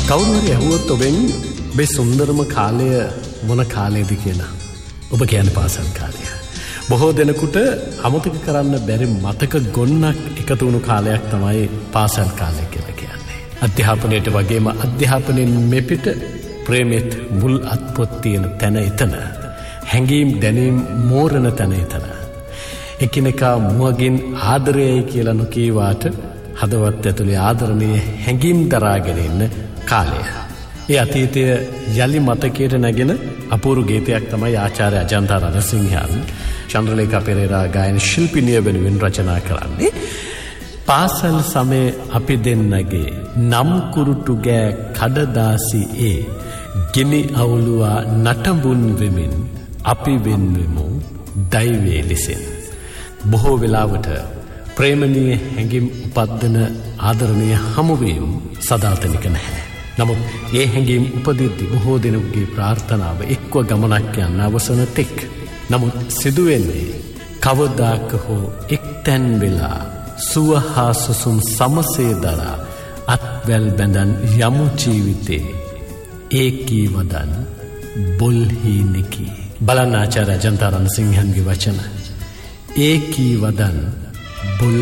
කවුරුහරි ඇහුවොත් ඔබෙන් ඔබේ සුන්දරම කාලය මොන කාලයේද කියලා ඔබ කියන්නේ පාසල් කාලය. බොහෝ දෙනෙකුට අමතක කරන්න බැරි මතක ගොන්නක් එකතු වුණු කාලයක් තමයි පාසල් කාලය කියලා කියන්නේ. අධ්‍යාපනයට වගේම අධ්‍යාපනයෙන් මෙපිට ප්‍රේමෙත් මුල් අත්පොත් තියෙන තැන එතන. හැඟීම් දැනීම් මෝරණ තැන එතන. එකිනෙකා මුවගින් ආදරයයි කියලා නොකීවාට හදවත් ඇතුලේ ආදරණීය හැඟීම් දරාගෙන ඉන්න කාලය. ඒ අතීතය යලි මතකයට නැගෙන අපූර්ව ගීතයක් තමයි ආචාර්ය අජන්තා රණසිංහන් චන්ද්‍රලේඛා පෙරේරා ගායන ශිල්පිනිය වෙනුවෙන් රචනා කරන්නේ. පාසල් සමයේ අපි දෙන්නගේ නම් කුරුටු ගෑ කඩදාසි ඒ ගිනි අවුලුවා නටඹුන් වෙමින් අපි වෙන්වෙමු දෛවයේ ලෙසින්. බොහෝ වෙලාවට ප්‍රේමණීය හැඟීම් උපද්දන ආදරණීය හමුවීම් සදාතනික නැහැ. නමුත් ඒ හැඟීම් උපදිද්දී බොහෝ දෙනෙකුගේ ප්‍රාර්ථනාව එක්ව ගමනක් යන අවසන තෙක්. නමුත් සිදුවෙන්නේ කවදාක හෝ එක්තැන් වෙලා සුවහා සුසුම් සමසේ දරා අත්වැල් බැඳන් යමු ජීවිතේ ඒකී වදන් බොල්හි නිකි. බලන්න ආචාර්ය අජන්තා රණසිංහන්ගේ වචන. ඒකී වදන් බොල්